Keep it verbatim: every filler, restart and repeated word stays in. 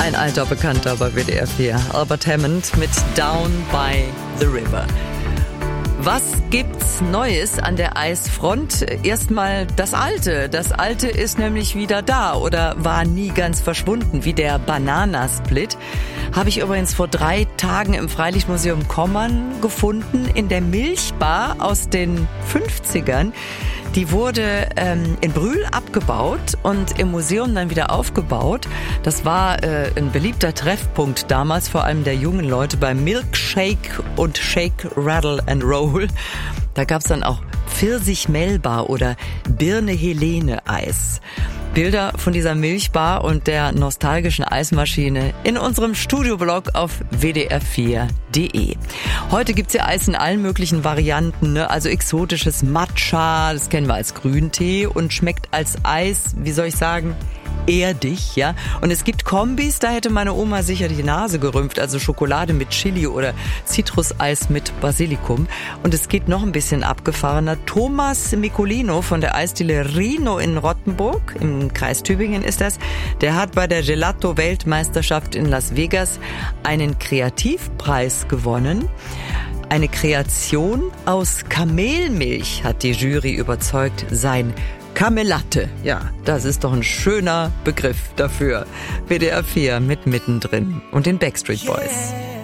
Ein alter Bekannter bei W D R vier, Albert Hammond mit Down by the River. Was gibt's Neues an der Eisfront? Erstmal das Alte. Das Alte ist nämlich wieder da oder war nie ganz verschwunden, wie der Bananasplit. Habe ich übrigens vor drei Tagen im Freilichtmuseum Kommern gefunden, in der Milchbar aus den fünfzigern. Die wurde ähm, in Brühl abgebaut und im Museum dann wieder aufgebaut. Das war äh, ein beliebter Treffpunkt damals, vor allem der jungen Leute beim Milkshake und Shake, Rattle and Roll. Da gab's dann auch Pfirsich-Melba oder Birne-Helene-Eis. Bilder von dieser Milchbar und der nostalgischen Eismaschine in unserem Studioblog auf w d r vier punkt d e. Heute gibt's ja Eis in allen möglichen Varianten, ne? Also exotisches Matcha, das kennen wir als Grüntee und schmeckt als Eis, wie soll ich sagen, erdig, ja. Und es gibt Kombis, da hätte meine Oma sicher die Nase gerümpft, also Schokolade mit Chili oder Zitruseis mit Basilikum. Und es geht noch ein bisschen abgefahrener. Thomas Micolino von der Eisdiele Rino in Rottenburg, im Kreis Tübingen ist das, der hat bei der Gelato-Weltmeisterschaft in Las Vegas einen Kreativpreis gewonnen. Eine Kreation aus Kamelmilch hat die Jury überzeugt, sein Kamelatte. Ja, das ist doch ein schöner Begriff dafür. W D R vier mit Mittendrin und den Backstreet Boys. Yeah.